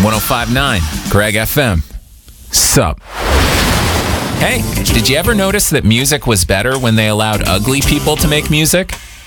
105.9 Greg FM. Sup? Hey, did you ever notice that music was better when they allowed ugly people to make music?